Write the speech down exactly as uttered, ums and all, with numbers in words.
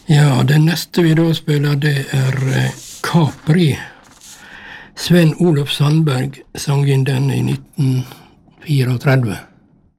Ja, den neste vi da spiller, det er eh, Capri. Sven Olof Sandberg sang inn den i nitten trettfire.